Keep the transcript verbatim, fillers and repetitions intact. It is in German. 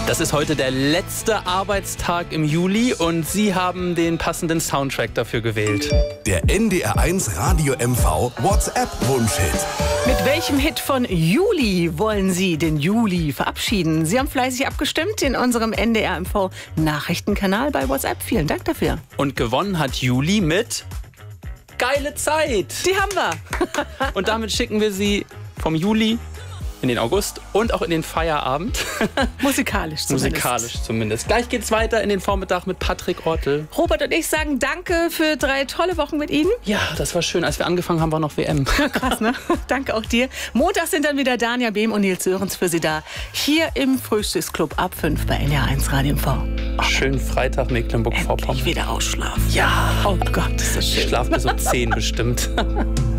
Das ist heute der letzte Arbeitstag im Juli und Sie haben den passenden Soundtrack dafür gewählt. Der N D R eins Radio M V WhatsApp-Wunschhit. Mit welchem Hit von Juli wollen Sie den Juli verabschieden? Sie haben fleißig abgestimmt in unserem N D R M V Nachrichtenkanal bei WhatsApp. Vielen Dank dafür. Und gewonnen hat Juli mit Geile Zeit. Die haben wir. Und damit schicken wir Sie vom Juli in den August und auch in den Feierabend. Musikalisch zumindest. Musikalisch zumindest. Gleich geht's weiter in den Vormittag mit Patrick Ortel. Robert und ich sagen Danke für drei tolle Wochen mit Ihnen. Ja, das war schön. Als wir angefangen haben, war noch W M. Krass, ne? Danke auch dir. Montag sind dann wieder Dania Behm und Nils Sörensen für Sie da. Hier im Frühstücksclub ab fünf bei N D R eins Radio M V. Schönen Freitag Mecklenburg-Vorpommern. Endlich wieder ausschlafen. Ja. Oh Gott, ist das schön. Ich schlafe bis um zehn bestimmt.